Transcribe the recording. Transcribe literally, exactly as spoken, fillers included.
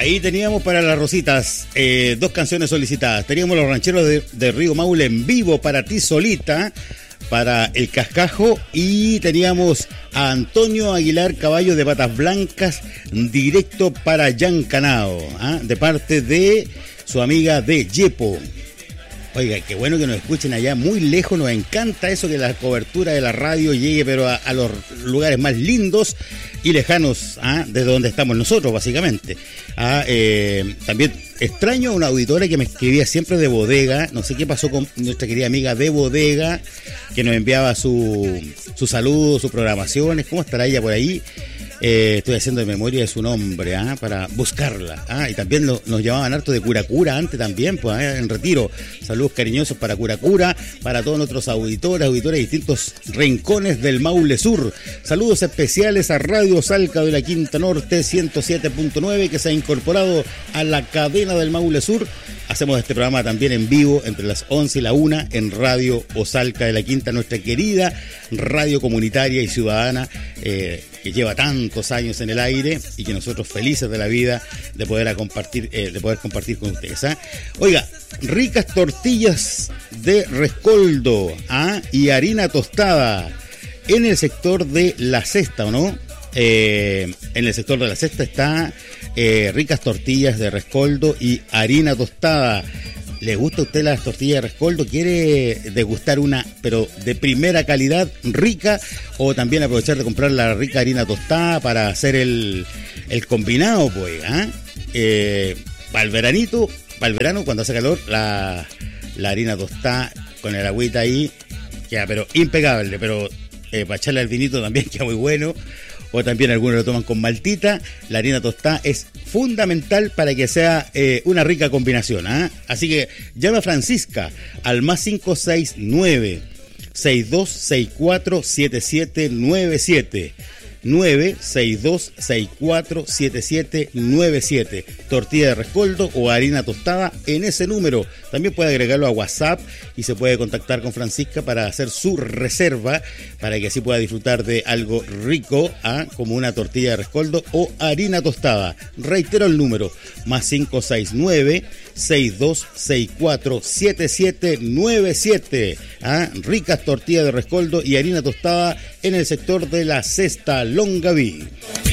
Ahí teníamos para las Rositas eh, dos canciones solicitadas. Teníamos Los Rancheros de, de Río Maule en vivo para ti solita, para El Cascajo, y teníamos a Antonio Aguilar Caballo de Patas Blancas directo para Yancanao, ¿ah? De parte de su amiga de Yepo. Oiga, qué bueno que nos escuchen allá muy lejos, nos encanta eso, que la cobertura de la radio llegue pero a, a los lugares más lindos y lejanos, ¿ah? Desde donde estamos nosotros básicamente. Ah, eh, también extraño a una auditora que me escribía siempre de Bodega, no sé qué pasó con nuestra querida amiga de Bodega, que nos enviaba su, su saludo, sus programaciones. ¿Cómo estará ella por ahí? Eh, estoy haciendo de memoria de su nombre, ¿ah? Para buscarla, ¿ah? Y también lo, nos llamaban harto de Curacura antes también, pues, ¿ah? En Retiro. Saludos cariñosos para Curacura, para todos nuestros auditores, auditores de distintos rincones del Maule Sur. Saludos especiales a Radio Salca de la Quinta Norte ciento siete punto nueve, que se ha incorporado a la cadena del Maule Sur. Hacemos este programa también en vivo entre las once y la una en Radio Osalca de la Quinta, nuestra querida radio comunitaria y ciudadana, eh, que lleva tantos años en el aire y que nosotros felices de la vida de poder compartir, eh, de poder compartir con ustedes, ¿ah? Oiga, ricas tortillas de rescoldo, ¿ah? Y harina tostada en el sector de La Cesta, ¿o no? Eh, en el sector de La Cesta está eh, ricas tortillas de rescoldo y harina tostada. ¿Le gusta a usted las tortillas de rescoldo? ¿Quiere degustar una, pero de primera calidad, rica? O también aprovechar de comprar la rica harina tostada para hacer el, el combinado, pues, ¿ah? Eh, para el veranito, para el verano, cuando hace calor, la, la harina tostada con el agüita ahí, queda pero impecable. Pero eh, para echarle al vinito también queda muy bueno. O también algunos lo toman con maltita. La harina tostada es fundamental para que sea eh, una rica combinación, ¿ah? Así que llama a Francisca al más cinco seis nueve, seis dos seis cuatro, siete siete nueve siete. nueve seis dos seis cuatro siete siete nueve siete. Tortilla de rescoldo o harina tostada en ese número. También puede agregarlo a WhatsApp y se puede contactar con Francisca para hacer su reserva, para que así pueda disfrutar de algo rico, ¿ah? Como una tortilla de rescoldo o harina tostada. Reitero el número, más cinco seis nueve, seis dos seis cuatro siete siete nueve siete. ¿Ah? Ricas tortillas de rescoldo y harina tostada en el sector de La Cesta, Longaví.